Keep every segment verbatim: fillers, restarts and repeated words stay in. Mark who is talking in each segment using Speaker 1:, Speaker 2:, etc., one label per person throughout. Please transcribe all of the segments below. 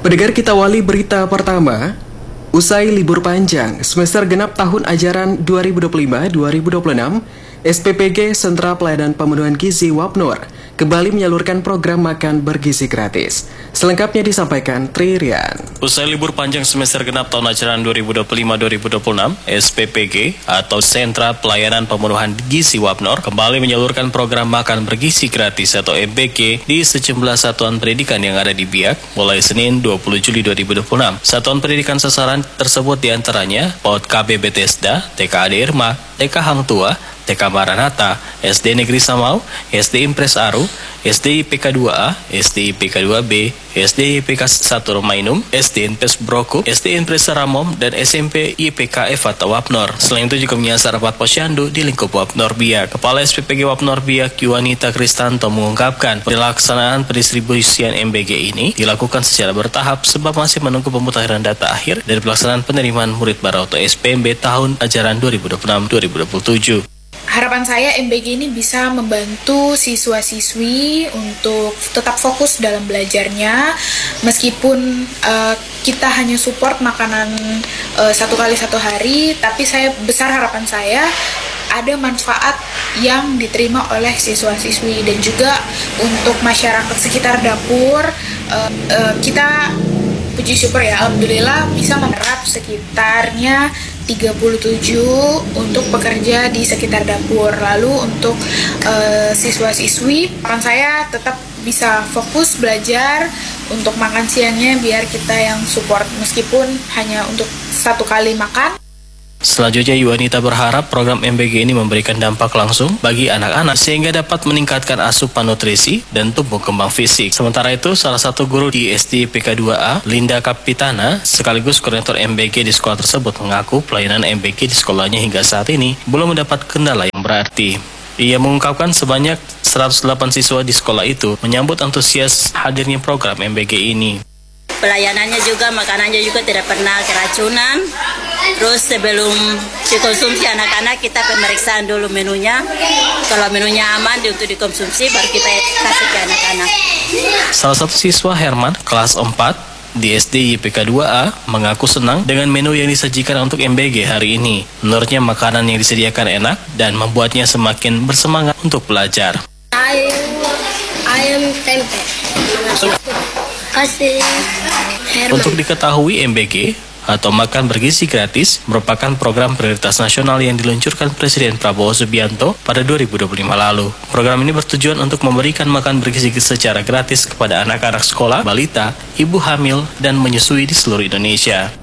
Speaker 1: Pendengar, kita awali berita pertama. Usai libur panjang semester genap tahun ajaran dua ribu dua puluh lima dua ribu dua puluh enam, S P P G Sentra Pelayanan Pemenuhan Gizi Wapnor kembali menyalurkan program makan bergizi gratis. Selengkapnya disampaikan Tri Rian.
Speaker 2: Usai libur panjang semester genap tahun ajaran dua ribu dua puluh lima dua ribu dua puluh enam, S P P G atau Sentra Pelayanan Pemenuhan Gizi Wapnor kembali menyalurkan program makan bergizi gratis atau M B G di sejumlah satuan pendidikan yang ada di Biak mulai Senin dua puluh Juli dua ribu dua puluh enam. Satuan pendidikan sasaran tersebut diantaranya P O D K B Bethesda, T K A D Irma, T K Hang Tua, T K Maranatha, S D Negeri Samau, S D Impres Aru, S D I P K dua A, S D I P K dua B, S D I P K satu Romainum, S D Impres Broku, S D Impres Saramom, dan S M P I P K F atau Wapnor. Selain itu juga menyasar empat posyandu di lingkup Wapnor Biak. Kepala S P P G Wapnor Biak, Yuanita Kristanto, mengungkapkan pelaksanaan pendistribusian M B G ini dilakukan secara bertahap sebab masih menunggu pemutahiran data akhir dari pelaksanaan penerimaan murid baru atau S P M B tahun ajaran dua ribu dua puluh enam dua ribu dua puluh tujuh.
Speaker 3: Harapan saya M B G ini bisa membantu siswa-siswi untuk tetap fokus dalam belajarnya meskipun uh, kita hanya support makanan uh, satu kali satu hari, tapi saya besar harapan saya ada manfaat yang diterima oleh siswa-siswi dan juga untuk masyarakat sekitar dapur. uh, uh, kita puji syukur ya, alhamdulillah bisa menerap sekitarnya tiga puluh tujuh untuk pekerja di sekitar dapur. Lalu untuk uh, siswa-siswi, harapan saya tetap bisa fokus belajar untuk makan siangnya biar kita yang support meskipun hanya untuk satu kali makan.
Speaker 2: Selanjutnya, Yuanita berharap program M B G ini memberikan dampak langsung bagi anak-anak sehingga dapat meningkatkan asupan nutrisi dan tumbuh kembang fisik. Sementara itu, salah satu guru di S D I P K dua A, Linda Kapitana, sekaligus koordinator M B G di sekolah tersebut mengaku pelayanan M B G di sekolahnya hingga saat ini belum mendapat kendala yang berarti. Ia mengungkapkan sebanyak seratus delapan siswa di sekolah itu menyambut antusias hadirnya program M B G ini.
Speaker 4: Pelayanannya juga, makanannya juga tidak pernah keracunan. Terus sebelum dikonsumsi anak-anak kita pemeriksaan dulu menunya. Kalau menunya aman untuk dikonsumsi baru kita kasih ke anak-anak.
Speaker 2: Salah satu siswa, Herman, kelas empat di S D I P K dua A, mengaku senang dengan menu yang disajikan untuk M B G hari ini. Menurutnya makanan yang disediakan enak dan membuatnya semakin bersemangat untuk belajar.
Speaker 5: Ayam, ayam tempe. Kasih.
Speaker 2: Untuk diketahui, M B G atau makan bergizi gratis merupakan program prioritas nasional yang diluncurkan Presiden Prabowo Subianto pada dua ribu dua puluh lima lalu. Program ini bertujuan untuk memberikan makan bergizi secara gratis kepada anak-anak sekolah, balita, ibu hamil, dan menyusui di seluruh Indonesia.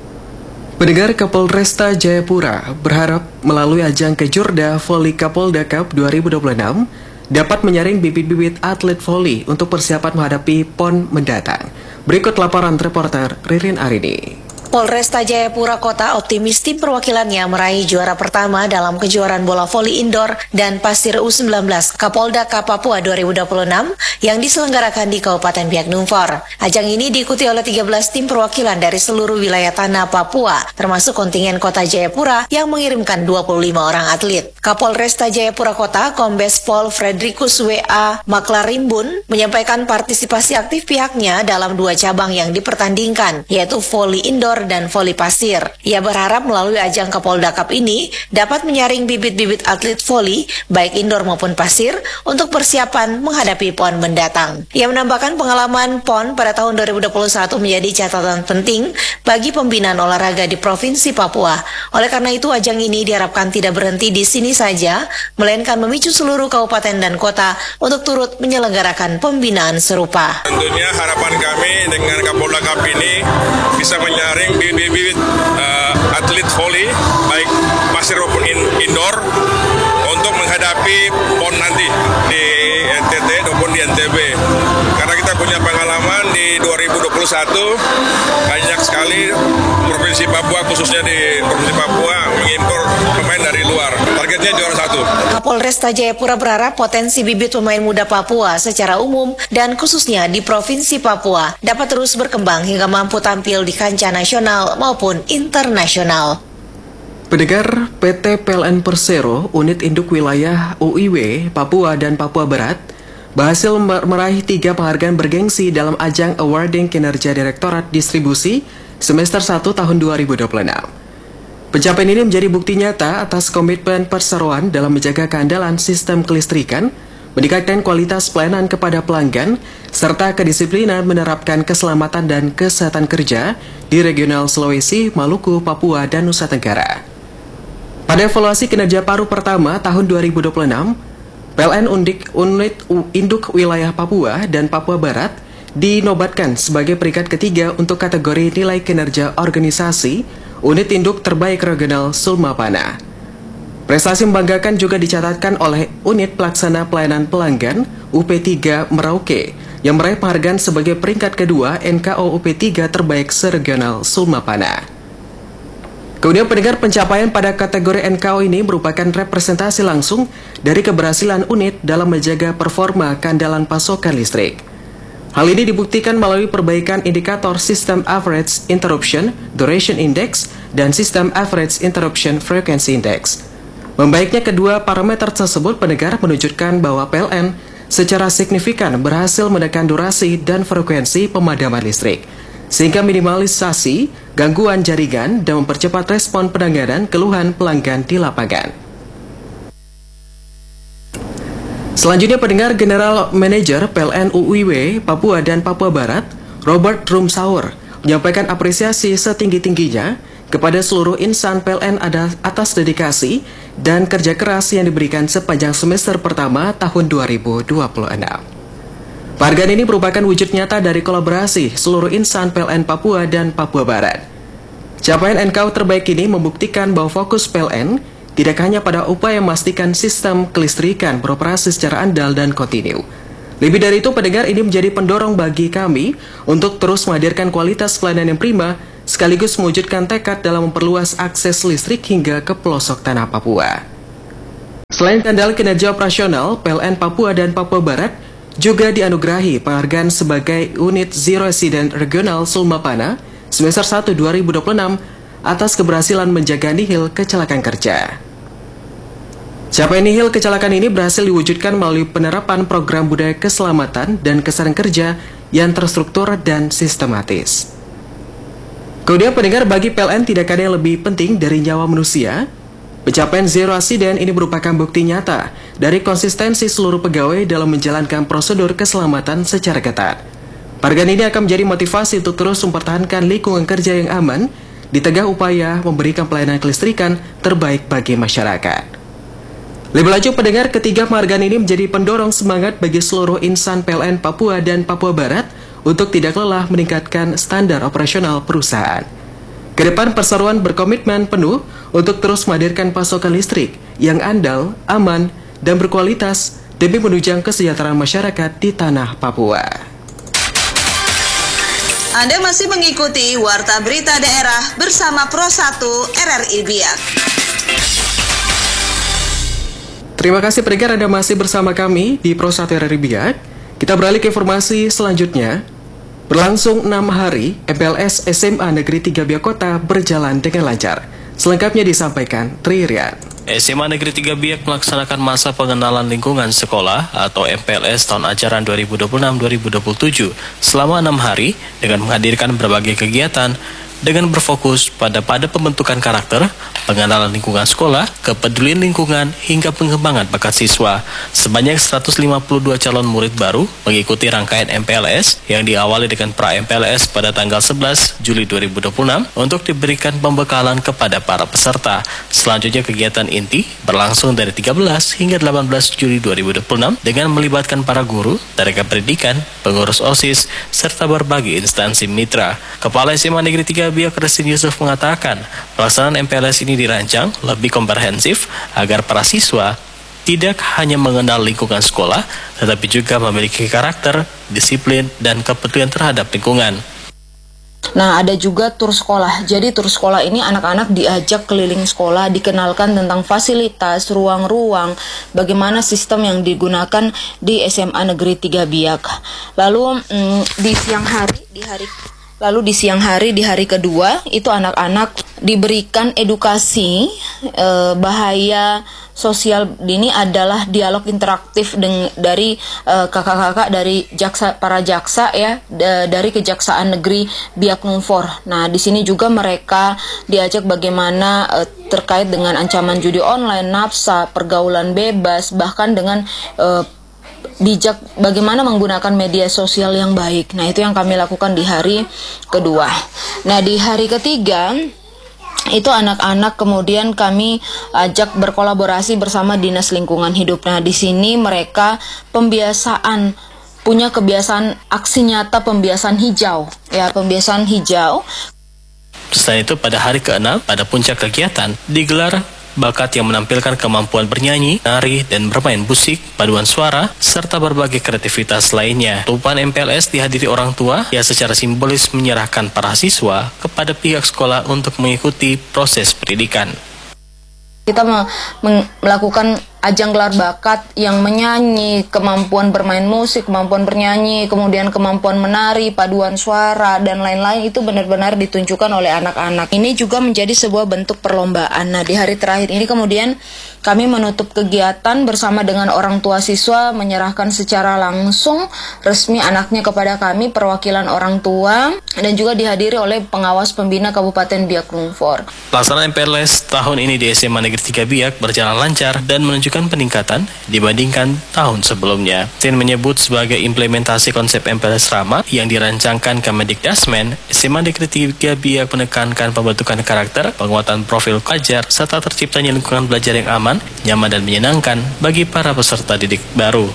Speaker 1: Pendengar, Kapolresta Jayapura berharap melalui ajang Kejurda Voli Kapolda Cup dua ribu dua puluh enam dapat menyaring bibit-bibit atlet voli untuk persiapan menghadapi P O N mendatang. Berikut laporan reporter Ririn Arini.
Speaker 6: Polresta Jayapura Kota optimis tim perwakilannya meraih juara pertama dalam kejuaraan bola voli indoor dan pasir U sembilan belas Kapolda Cup Papua dua ribu dua puluh enam yang diselenggarakan di Kabupaten Biak Numfor. Ajang ini diikuti oleh tiga belas tim perwakilan dari seluruh wilayah tanah Papua, termasuk kontingen Kota Jayapura yang mengirimkan dua puluh lima orang atlet. Kapolresta Jayapura Kota, Kombes Pol Frederikus W A Maklarimbun, menyampaikan partisipasi aktif pihaknya dalam dua cabang yang dipertandingkan, yaitu voli indoor dan voli pasir. Ia berharap melalui ajang Kapolda Cup ini dapat menyaring bibit-bibit atlet voli baik indoor maupun pasir untuk persiapan menghadapi P O N mendatang. Ia menambahkan pengalaman P O N pada tahun dua ribu dua puluh satu menjadi catatan penting bagi pembinaan olahraga di Provinsi Papua. Oleh karena itu, ajang ini diharapkan tidak berhenti di sini saja, melainkan memicu seluruh kabupaten dan kota untuk turut menyelenggarakan pembinaan serupa.
Speaker 7: Tentunya harapan kami dengan Kapolda Cup ini bisa menyaring bibit-bibit uh, atlet voli baik pasir maupun in, indoor untuk menghadapi P O N nanti di N T T maupun di N T B. Karena kita punya pengalaman di dua ribu dua puluh satu banyak sekali Provinsi Papua, khususnya di Provinsi Papua, mengimpor pemain dari luar. Targetnya juara satu.
Speaker 6: Kapolresta Jayapura berharap potensi bibit pemain muda Papua secara umum dan khususnya di Provinsi Papua dapat terus berkembang hingga mampu tampil di kancah nasional maupun internasional.
Speaker 1: Pendengar, P T P L N Persero, unit induk wilayah U I W, Papua dan Papua Barat, berhasil meraih tiga penghargaan bergengsi dalam ajang awarding kinerja Direktorat Distribusi semester satu tahun dua ribu dua puluh enam. Pencapaian ini menjadi bukti nyata atas komitmen perseroan dalam menjaga keandalan sistem kelistrikan, meningkatkan kualitas pelayanan kepada pelanggan, serta kedisiplinan menerapkan keselamatan dan kesehatan kerja di regional Sulawesi, Maluku, Papua, dan Nusa Tenggara. Pada evaluasi kinerja paruh pertama tahun dua ribu dua puluh enam, P L N Undik Unit Induk Wilayah Papua dan Papua Barat dinobatkan sebagai peringkat ketiga untuk kategori nilai kinerja organisasi Unit Induk Terbaik Regional Sulmapana. Prestasi membanggakan juga dicatatkan oleh Unit Pelaksana Pelayanan Pelanggan U P tiga Merauke yang meraih penghargaan sebagai peringkat kedua N K O U P tiga Terbaik Seregional Sulmapana. Kemudian pendengar, pencapaian pada kategori N K O ini merupakan representasi langsung dari keberhasilan unit dalam menjaga performa keandalan pasokan listrik. Hal ini dibuktikan melalui perbaikan indikator System Average Interruption Duration Index dan System Average Interruption Frequency Index. Membaiknya kedua parameter tersebut, pendengar, menunjukkan bahwa P L N secara signifikan berhasil menekan durasi dan frekuensi pemadaman listrik, sehingga minimalisasi gangguan jaringan dan mempercepat respon penanganan keluhan pelanggan di lapangan. Selanjutnya, pendengar, General Manager P L N U I W Papua dan Papua Barat, Robert Rumsaur, menyampaikan apresiasi setinggi-tingginya kepada seluruh insan P L N atas dedikasi dan kerja keras yang diberikan sepanjang semester pertama tahun dua ribu dua puluh enam. Penghargaan ini merupakan wujud nyata dari kolaborasi seluruh insan P L N Papua dan Papua Barat. Capaian N K O terbaik ini membuktikan bahwa fokus P L N tidak hanya pada upaya memastikan sistem kelistrikan beroperasi secara andal dan kontinu. Lebih dari itu, pendengar, ini menjadi pendorong bagi kami untuk terus menghadirkan kualitas pelayanan yang prima, sekaligus mewujudkan tekad dalam memperluas akses listrik hingga ke pelosok tanah Papua. Selain skandal kinerja operasional, P L N Papua dan Papua Barat juga dianugerahi penghargaan sebagai Unit Zero Accident Regional Sulmapana semester satu dua ribu dua puluh enam atas keberhasilan menjaga nihil kecelakaan kerja. Capaian nihil kecelakaan ini berhasil diwujudkan melalui penerapan program budaya keselamatan dan kesehatan kerja yang terstruktur dan sistematis. Kemudian, pendengar, bagi P L N tidak ada yang lebih penting dari nyawa manusia. Pencapaian zero accident ini merupakan bukti nyata dari konsistensi seluruh pegawai dalam menjalankan prosedur keselamatan secara ketat. Penghargaan ini akan menjadi motivasi untuk terus mempertahankan lingkungan kerja yang aman di tengah upaya memberikan pelayanan kelistrikan terbaik bagi masyarakat. Lebih lanjut, pendengar, ketiga penghargaan ini menjadi pendorong semangat bagi seluruh insan P L N Papua dan Papua Barat untuk tidak lelah meningkatkan standar operasional perusahaan. Kedepan, perseroan berkomitmen penuh untuk terus menghadirkan pasokan listrik yang andal, aman, dan berkualitas demi menunjang kesejahteraan masyarakat di tanah Papua.
Speaker 8: Anda masih mengikuti Warta Berita Daerah bersama Pro satu R R I Biak.
Speaker 1: Terima kasih, pendengar, Anda masih bersama kami di Pro satu R R I Biak. Kita beralih ke informasi selanjutnya. Berlangsung enam hari, M P L S S M A Negeri tiga Biak Kota berjalan dengan lancar. Selengkapnya disampaikan Tri Rian.
Speaker 2: S M A Negeri tiga Biak melaksanakan masa pengenalan lingkungan sekolah atau M P L S tahun ajaran dua ribu dua puluh enam dua ribu dua puluh tujuh selama enam hari dengan menghadirkan berbagai kegiatan dengan berfokus pada pada pembentukan karakter, pengenalan lingkungan sekolah, kepedulian lingkungan, hingga pengembangan bakat siswa. Sebanyak seratus lima puluh dua calon murid baru mengikuti rangkaian M P L S yang diawali dengan pra-M P L S pada tanggal sebelas Juli dua ribu dua puluh enam untuk diberikan pembekalan kepada para peserta. Selanjutnya, kegiatan inti berlangsung dari tiga belas hingga delapan belas Juli dua ribu dua puluh enam dengan melibatkan para guru, tenaga pendidikan, pengurus OSIS, serta berbagai instansi mitra. Kepala S M A Negeri tiga Biak Resin Yusuf mengatakan, pelaksanaan M P L S ini dirancang lebih komprehensif agar para siswa tidak hanya mengenal lingkungan sekolah, tetapi juga memiliki karakter, disiplin, dan kepedulian terhadap lingkungan.
Speaker 9: Nah, ada juga tur sekolah. Jadi tur sekolah ini anak-anak diajak keliling sekolah, dikenalkan tentang fasilitas, ruang-ruang, bagaimana sistem yang digunakan di S M A Negeri tiga Biak. Lalu mm, di siang hari, di hari Lalu di siang hari, di hari kedua, itu anak-anak diberikan edukasi eh, bahaya sosial ini adalah dialog interaktif deng- dari eh, kakak-kakak dari jaksa para jaksa ya d- dari Kejaksaan Negeri Biak Numfor. Nah, di sini juga mereka diajak bagaimana eh, terkait dengan ancaman judi online, nafsa, pergaulan bebas, bahkan dengan eh, bijak bagaimana menggunakan media sosial yang baik. Nah, itu yang kami lakukan di hari kedua. Nah, di hari ketiga itu anak-anak kemudian kami ajak berkolaborasi bersama Dinas Lingkungan Hidup. Nah, di sini mereka pembiasaan punya kebiasaan aksi nyata pembiasaan hijau, ya pembiasaan hijau.
Speaker 2: Selain itu, pada hari keenam, pada puncak kegiatan, digelar bakat yang menampilkan kemampuan bernyanyi, nari, dan bermain musik, paduan suara, serta berbagai kreativitas lainnya. Tumpahan M P L S dihadiri orang tua yang secara simbolis menyerahkan para siswa kepada pihak sekolah untuk mengikuti proses pendidikan.
Speaker 9: Kita me- me- melakukan ajang gelar bakat yang menyanyi, kemampuan bermain musik, kemampuan bernyanyi, kemudian kemampuan menari, paduan suara, dan lain-lain itu benar-benar ditunjukkan oleh anak-anak. Ini juga menjadi sebuah bentuk perlombaan. Nah, di hari terakhir ini kemudian kami menutup kegiatan bersama dengan orang tua siswa menyerahkan secara langsung resmi anaknya kepada kami, perwakilan orang tua, dan juga dihadiri oleh pengawas pembina Kabupaten Biak Numfor.
Speaker 2: Pelaksanaan M P L S tahun ini di S M A Negeri tiga Biak berjalan lancar dan menunjukkan peningkatan dibandingkan tahun sebelumnya. Sin menyebut sebagai implementasi konsep M P L S ramah yang dirancangkan Kemendikdasmen, S M A Negeri tiga Biak menekankan pembentukan karakter, penguatan profil pelajar, serta terciptanya lingkungan belajar yang aman, nyaman dan menyenangkan bagi para peserta didik baru.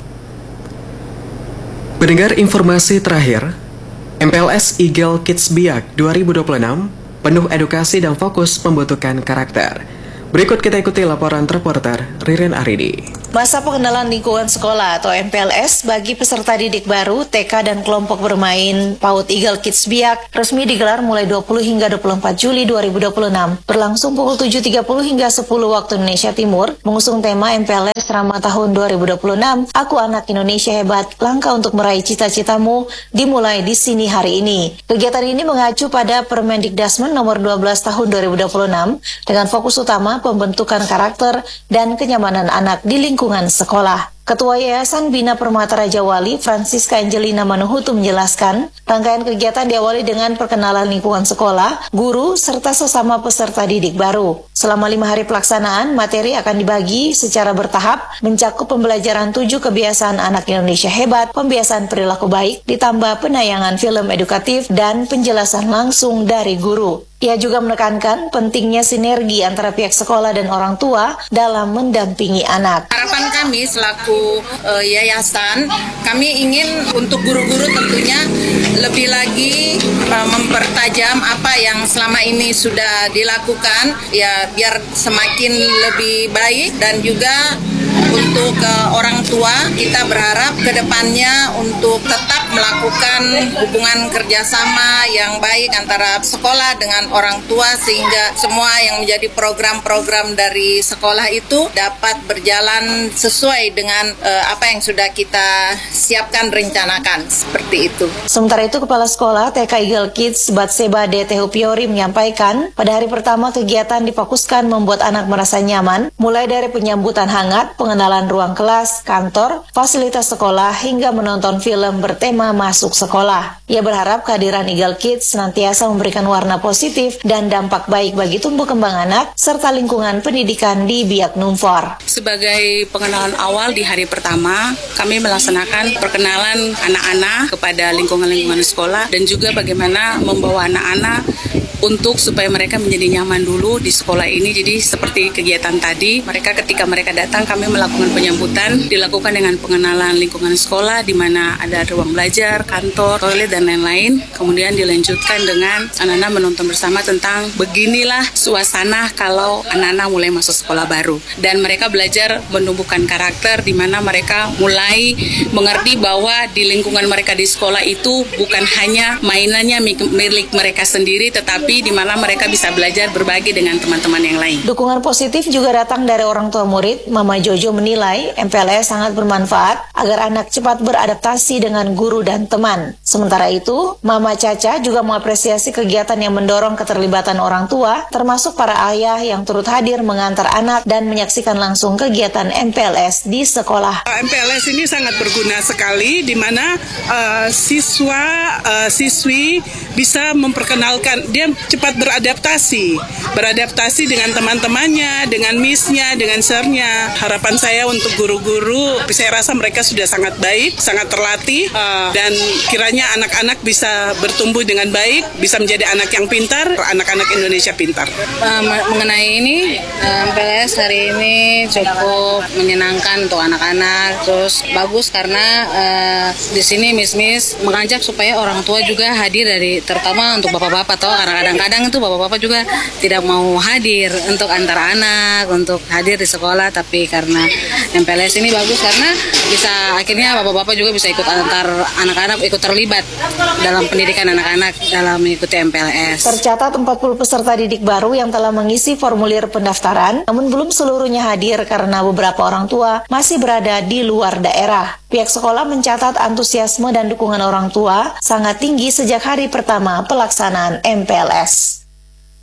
Speaker 1: Pendengar informasi terakhir, M P L S Eagle Kids Biak dua ribu dua puluh enam penuh edukasi dan fokus pembentukan karakter. Berikut kita ikuti laporan reporter Ririn Aridi.
Speaker 6: Masa pengenalan lingkungan sekolah atau M P L S bagi peserta didik baru T K dan kelompok bermain PAUD Eagle Kids Biak resmi digelar mulai dua puluh hingga dua puluh empat Juli dua ribu dua puluh enam. Berlangsung pukul tujuh tiga puluh hingga sepuluh waktu Indonesia Timur, mengusung tema M P L S Ramah tahun dua ribu dua puluh enam, Aku Anak Indonesia Hebat, Langkah untuk Meraih Cita-Citamu, dimulai di sini hari ini. Kegiatan ini mengacu pada Permendikdasmen nomor dua belas tahun dua ribu dua puluh enam dengan fokus utama pembentukan karakter dan kenyamanan anak di lingkungan sekolah. Ketua Yayasan Bina Permata Raja Wali, Francisca Angelina Manuhutu menjelaskan, rangkaian kegiatan diawali dengan perkenalan lingkungan sekolah, guru, serta sesama peserta didik baru. Selama lima hari pelaksanaan, materi akan dibagi secara bertahap, mencakup pembelajaran tujuh kebiasaan anak Indonesia hebat, pembiasaan perilaku baik, ditambah penayangan film edukatif, dan penjelasan langsung dari guru. Ia juga menekankan pentingnya sinergi antara pihak sekolah dan orang tua dalam mendampingi anak.
Speaker 10: Harapan kami selaku uh, yayasan, kami ingin untuk guru-guru tentunya lebih lagi uh, mempertajam apa yang selama ini sudah dilakukan, ya biar semakin lebih baik, dan juga untuk uh, orang tua kita berharap ke depannya untuk tetap melakukan hubungan kerjasama yang baik antara sekolah dengan orang tua sehingga semua yang menjadi program-program dari sekolah itu dapat berjalan sesuai dengan uh, apa yang sudah kita siapkan rencanakan, seperti itu.
Speaker 6: Sementara itu Kepala Sekolah T K Eagle Kids Batseba D. Tehupiori menyampaikan pada hari pertama kegiatan difokuskan membuat anak merasa nyaman mulai dari penyambutan hangat, pengenalan ruang kelas, kantor, fasilitas sekolah hingga menonton film bertema masuk sekolah. Ia berharap kehadiran Eagle Kids senantiasa memberikan warna positif dan dampak baik bagi tumbuh kembang anak serta lingkungan pendidikan di Biak Numfor.
Speaker 11: Sebagai pengenalan awal di hari pertama, kami melaksanakan perkenalan anak-anak kepada lingkungan-lingkungan sekolah dan juga bagaimana membawa anak-anak untuk supaya mereka menjadi nyaman dulu di sekolah ini. Jadi seperti kegiatan tadi, mereka ketika mereka datang kami melakukan penyambutan, dilakukan dengan pengenalan lingkungan sekolah di mana ada ruang belajar, kantor, toilet dan lain-lain. Kemudian dilanjutkan dengan anak-anak menonton bersama tentang beginilah suasana kalau anak-anak mulai masuk sekolah baru. Dan mereka belajar menumbuhkan karakter di mana mereka mulai mengerti bahwa di lingkungan mereka di sekolah itu bukan hanya mainannya milik mereka sendiri, tetapi happy di mana mereka bisa belajar berbagi dengan teman-teman yang lain.
Speaker 6: Dukungan positif juga datang dari orang tua murid. Mama Jojo menilai M P L S sangat bermanfaat agar anak cepat beradaptasi dengan guru dan teman. Sementara itu, Mama Caca juga mengapresiasi kegiatan yang mendorong keterlibatan orang tua, termasuk para ayah yang turut hadir mengantar anak dan menyaksikan langsung kegiatan M P L S di sekolah.
Speaker 12: M P L S ini sangat berguna sekali, di mana uh, siswa, uh, siswi bisa memperkenalkan, dia cepat beradaptasi, beradaptasi dengan teman-temannya, dengan miss-nya, dengan sir-nya. Harapan saya untuk guru-guru, saya rasa mereka sudah sangat baik, sangat terlatih, uh, dan kiranya anak-anak bisa bertumbuh dengan baik, bisa menjadi anak yang pintar, anak-anak Indonesia pintar.
Speaker 11: Uh, mengenai ini, uh, M P L S hari ini cukup menyenangkan untuk anak-anak, terus bagus karena uh, di sini miss-miss mengajak supaya orang tua juga hadir, dari terutama untuk bapak-bapak, toh karena kadang-kadang itu bapak-bapak juga tidak mau hadir untuk antar anak, untuk hadir di sekolah, tapi karena M P L S ini bagus karena bisa akhirnya bapak-bapak juga bisa ikut antar anak-anak, ikut terlibat dalam pendidikan anak-anak dalam mengikuti M P L S.
Speaker 6: Tercatat empat puluh peserta didik baru yang telah mengisi formulir pendaftaran, namun belum seluruhnya hadir karena beberapa orang tua masih berada di luar daerah. Pihak sekolah mencatat antusiasme dan dukungan orang tua sangat tinggi sejak hari pertama pelaksanaan M P L S.